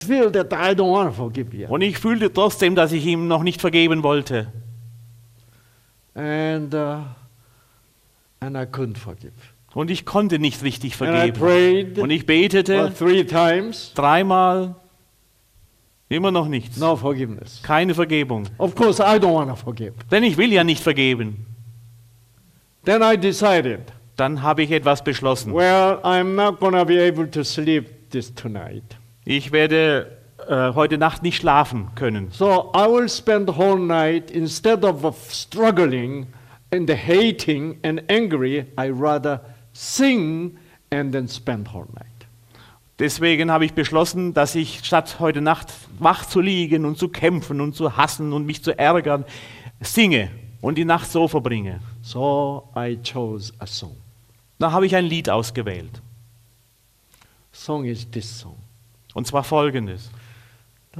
feel that I don't want to forgive yet. Und ich fühlte trotzdem, dass ich ihm noch nicht vergeben wollte. And I couldn't forgive. Und ich konnte nicht richtig And I vergeben. prayed Und ich betete 3 times. 3-mal, immer noch nichts. No forgiveness. Keine Vergebung. Of course, I don't want to forgive. Denn ich will ja nicht vergeben. Then I decided, Dann habe ich etwas beschlossen. well, I'm not going to be able to sleep this tonight. Ich werde heute Nacht nicht schlafen können. So I will spend the whole night, instead of struggling and hating and angry, I rather sing and then spend the whole night. Deswegen habe ich beschlossen, dass ich statt heute Nacht wach zu liegen und zu kämpfen und zu hassen und mich zu ärgern, singe und die Nacht so verbringe. So I chose a song. Da habe ich ein Lied ausgewählt. Song is this song. Und zwar folgendes.